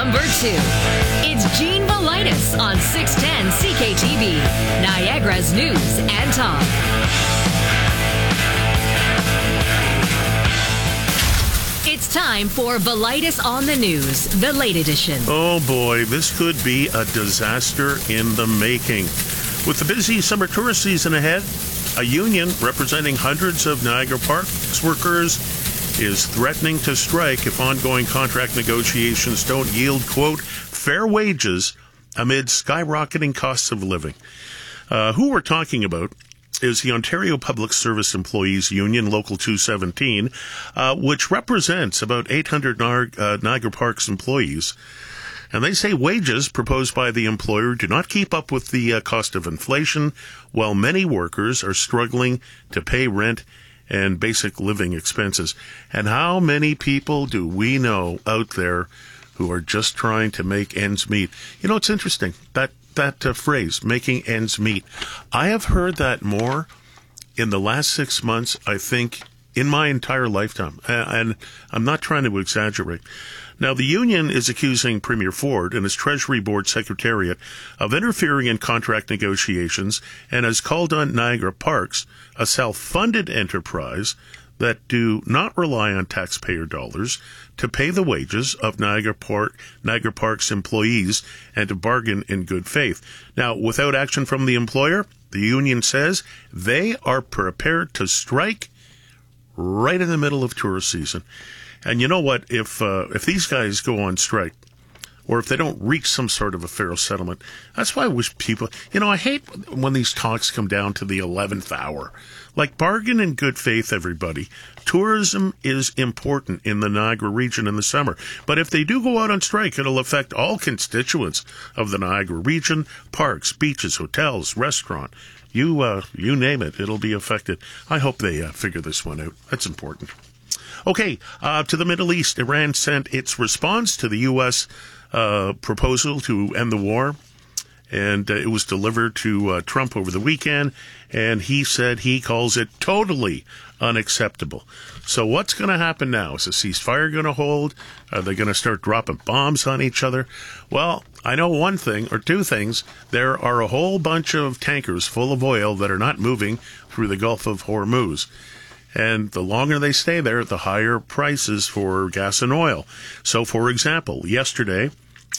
number 2. It's Gene Velitis on 610 CKTV, Niagara's News and Talk. It's time for Velitis on the News, the late edition. Oh boy, this could be a disaster in the making. With the busy summer tourist season ahead, a union representing hundreds of Niagara Parks workers is threatening to strike if ongoing contract negotiations don't yield, quote, fair wages amid skyrocketing costs of living. Who we're talking about is the Ontario Public Service Employees Union, Local 217, which represents about 800 Niagara Parks employees. And they say wages proposed by the employer do not keep up with the cost of inflation, while many workers are struggling to pay rent and basic living expenses. And how many people do we know out there who are just trying to make ends meet? You know, it's interesting, that phrase, making ends meet. I have heard that more in the last 6 months, I think, in my entire lifetime. And I'm not trying to exaggerate. Now, the union is accusing Premier Ford and his Treasury Board Secretariat of interfering in contract negotiations and has called on Niagara Parks, a self-funded enterprise that do not rely on taxpayer dollars, to pay the wages of Niagara Parks employees and to bargain in good faith. Now, without action from the employer, the union says they are prepared to strike right in the middle of tourist season. And you know what? If these guys go on strike, or if they don't reach some sort of a fair settlement, that's why I wish people, I hate when these talks come down to the 11th hour. Like, bargain in good faith, everybody. Tourism is important in the Niagara region in the summer. But if they do go out on strike, it'll affect all constituents of the Niagara region: parks, beaches, hotels, restaurant. You name it, it'll be affected. I hope they figure this one out. That's important. Okay, to the Middle East. Iran sent its response to the U.S. Proposal to end the war, and it was delivered to Trump over the weekend, and he said he calls it totally unacceptable. So what's going to happen now? Is the ceasefire going to hold? Are they going to start dropping bombs on each other? Well, I know one thing, or two things. There are a whole bunch of tankers full of oil that are not moving through the Gulf of Hormuz. And the longer they stay there, the higher prices for gas and oil. So, for example, yesterday,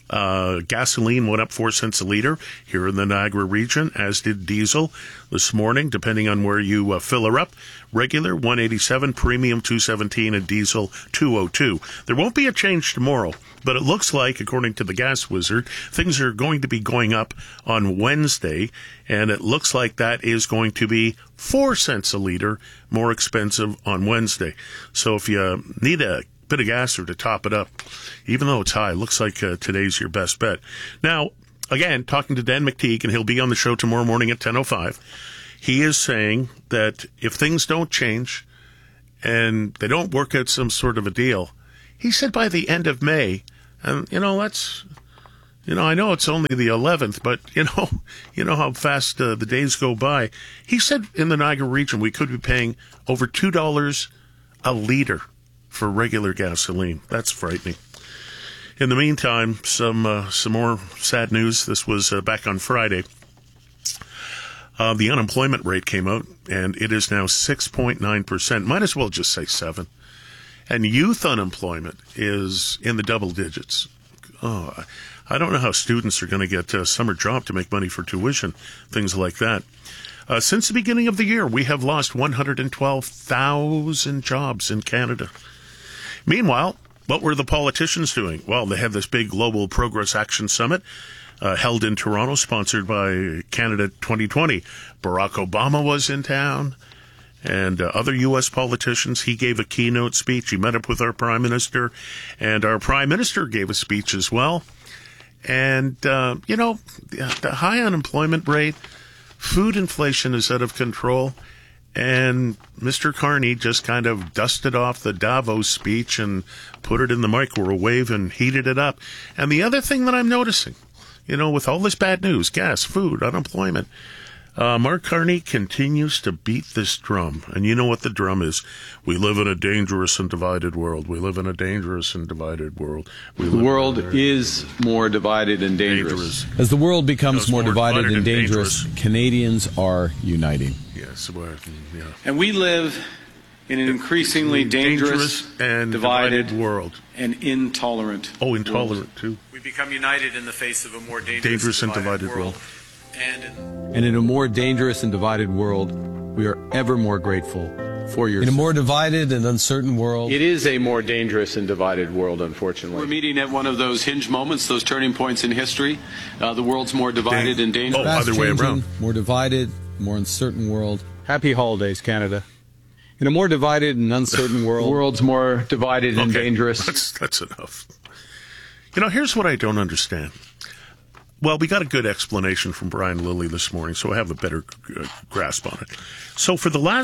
gasoline went up 4 cents a liter here in the Niagara region, as did diesel. This morning, depending on where you fill her up, regular $1.87, premium $2.17, and diesel $2.02. There won't be a change tomorrow, but it looks like, according to the Gas Wizard, things are going to be going up on Wednesday, and it looks like that is going to be 4 cents a liter more expensive on Wednesday. So if you need a bit of gas or to top it up, even though it's high, looks like today's your best bet. Now, again, talking to Dan McTeague, and he'll be on the show tomorrow morning at 10:05. He is saying that if things don't change and they don't work out some sort of a deal, he said by the end of May, and that's, I know it's only the 11th, but you know how fast the days go by. He said in the Niagara region we could be paying over $2 a liter for regular gasoline. That's frightening. In the meantime, some more sad news. This was back on Friday. The unemployment rate came out, and it is now 6.9%. Might as well just say 7. And youth unemployment is in the double digits. Oh, I don't know how students are going to get a summer job to make money for tuition, things like that. Since the beginning of the year, we have lost 112,000 jobs in Canada. Meanwhile, what were the politicians doing? Well, they had this big Global Progress Action Summit held in Toronto, sponsored by Canada 2020. Barack Obama was in town, and other U.S. politicians. He gave a keynote speech. He met up with our Prime Minister, and our Prime Minister gave a speech as well. And, the high unemployment rate, food inflation is out of control. And Mr. Carney just kind of dusted off the Davos speech and put it in the microwave and heated it up. And the other thing that I'm noticing, with all this bad news, gas, food, unemployment, Mark Carney continues to beat this drum. And you know what the drum is. We live in a dangerous and divided world. We live in a dangerous and divided world. The world is more divided and dangerous. As the world becomes more divided and dangerous, Canadians are uniting. Yes, yeah. And we live in an increasingly dangerous and divided world. And intolerant intolerant, too. We become united in the face of a more dangerous and divided world. And in a more dangerous and divided world, we are ever more grateful for your... In a more divided and uncertain world... It is a more dangerous and divided world, unfortunately. We're meeting at one of those hinge moments, those turning points in history. The world's more divided and dangerous. Other way around. More divided, more uncertain world. Happy holidays, Canada. In a more divided and uncertain world... The world's more divided and dangerous. That's enough. Here's what I don't understand. Well, we got a good explanation from Brian Lilly this morning, so I have a better grasp on it. So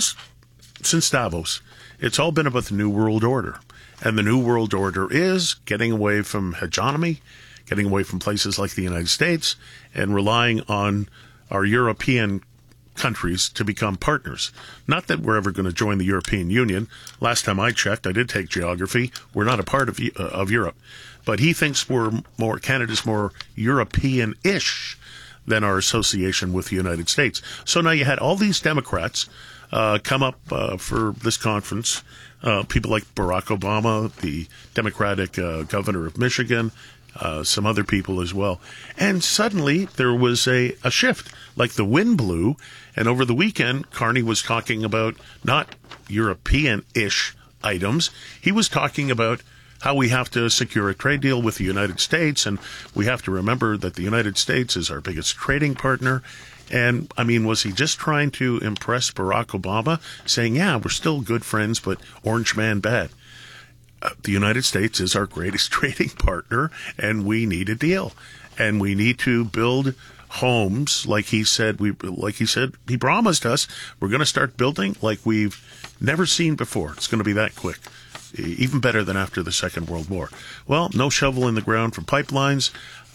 since Davos, it's all been about the New World Order. And the New World Order is getting away from hegemony, getting away from places like the United States, and relying on our European countries to become partners. Not that we're ever going to join the European Union. Last time I checked, I did take geography. We're not a part of Europe. But he thinks Canada's more European-ish than our association with the United States. So now you had all these Democrats come up for this conference, people like Barack Obama, the Democratic governor of Michigan, some other people as well. And suddenly there was a shift, like the wind blew, and over the weekend, Carney was talking about not European-ish items. He was talking about how we have to secure a trade deal with the United States, and we have to remember that the United States is our biggest trading partner. And, was he just trying to impress Barack Obama, saying, yeah, we're still good friends, but Orange Man bad? The United States is our greatest trading partner, and we need a deal. And we need to build homes like he promised us. We're going to start building like we've never seen before. It's going to be that quick. Even better than after the Second World War. Well, no shovel in the ground for pipelines.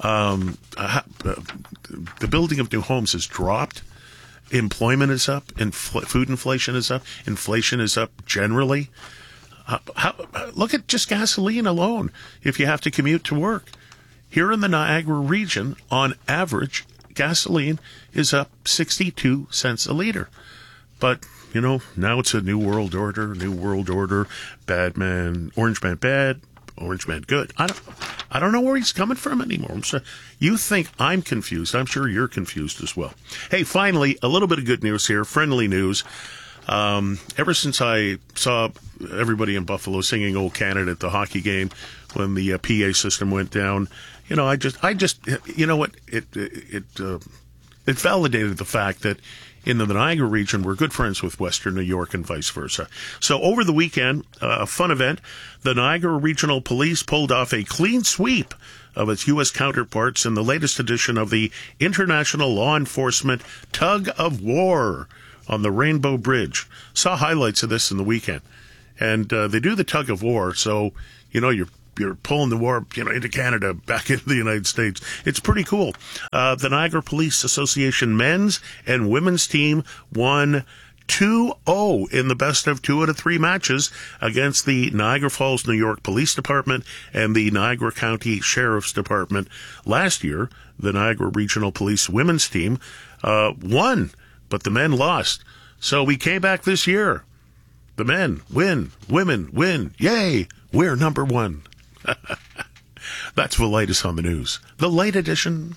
The building of new homes has dropped. Employment is up. Food inflation is up. Inflation is up generally. Look at just gasoline alone if you have to commute to work. Here in the Niagara region, on average, gasoline is up 62 cents a liter. But now it's a New World Order, bad man, Orange Man bad, Orange Man good. I don't know where he's coming from anymore. You think I'm confused. I'm sure you're confused as well. Hey, finally, a little bit of good news here, friendly news. Ever since I saw everybody in Buffalo singing "Old Canada" at the hockey game when the PA system went down, I just you know what, it validated the fact that in the Niagara region, we're good friends with Western New York and vice versa. So over the weekend, a fun event, the Niagara Regional Police pulled off a clean sweep of its U.S. counterparts in the latest edition of the International Law Enforcement Tug of War on the Rainbow Bridge. Saw highlights of this in the weekend. And they do the tug of war, so, you're pulling the war, into Canada, back into the United States. It's pretty cool. The Niagara Police Association men's and women's team won 2-0 in the best of 2 out of 3 matches against the Niagara Falls, New York Police Department and the Niagara County Sheriff's Department. Last year, the Niagara Regional Police women's team won, but the men lost. So we came back this year. The men win, women win. Yay! We're number 1. That's the latest on the news. The late edition.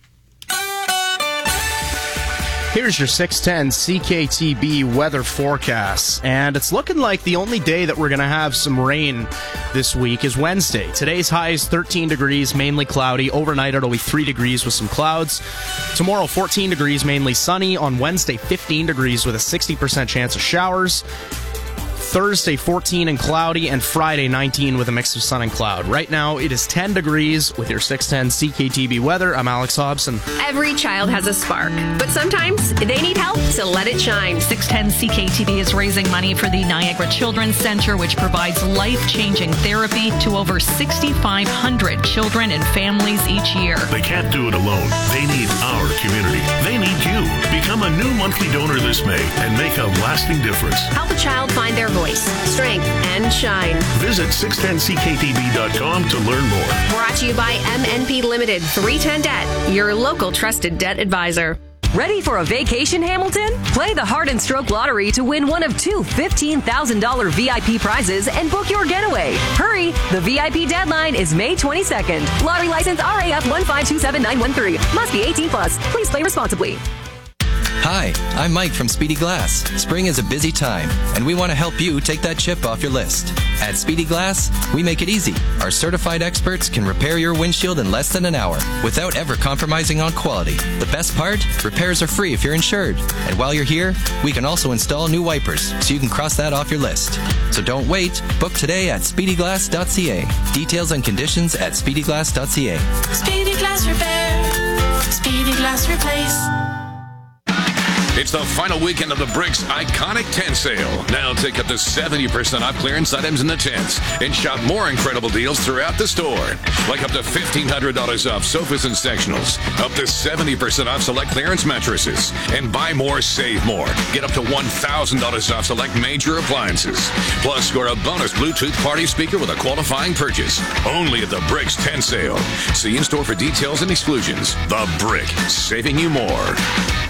Here's your 610 CKTB weather forecast. And it's looking like the only day that we're going to have some rain this week is Wednesday. Today's high is 13 degrees, mainly cloudy. Overnight, it'll be 3 degrees with some clouds. Tomorrow, 14 degrees, mainly sunny. On Wednesday, 15 degrees with a 60% chance of showers. Thursday, 14 and cloudy, and Friday, 19 with a mix of sun and cloud. Right now, it is 10 degrees with your 610 CKTB weather. I'm Alex Hobson. Every child has a spark, but sometimes they need help to let it shine. 610 CKTB is raising money for the Niagara Children's Center, which provides life-changing therapy to over 6,500 children and families each year. They can't do it alone. They need our community. They need you. Become a new monthly donor this May and make a lasting difference. Help a child find their voice, strength, and shine. Visit 610ckTB.com to learn more. Brought to you by MNP Limited, 310 Debt, your local trusted debt advisor. Ready for a vacation, Hamilton? Play the Heart and Stroke Lottery to win one of two $15,000 VIP prizes and book your getaway. Hurry! The VIP deadline is May 22nd. Lottery license RAF 1527913. Must be 18 plus. Please play responsibly. Hi, I'm Mike from Speedy Glass. Spring is a busy time, and we want to help you take that chip off your list. At Speedy Glass, we make it easy. Our certified experts can repair your windshield in less than an hour without ever compromising on quality. The best part? Repairs are free if you're insured. And while you're here, we can also install new wipers so you can cross that off your list. So don't wait. Book today at speedyglass.ca. Details and conditions at speedyglass.ca. Speedy Glass Repair. Speedy Glass Replace. It's the final weekend of the Bricks Iconic Tent Sale. Now take up to 70% off clearance items in the tents and shop more incredible deals throughout the store. Like up to $1,500 off sofas and sectionals, up to 70% off select clearance mattresses, and buy more, save more. Get up to $1,000 off select major appliances. Plus, score a bonus Bluetooth party speaker with a qualifying purchase. Only at the Bricks Tent Sale. See in store for details and exclusions. The Brick, saving you more.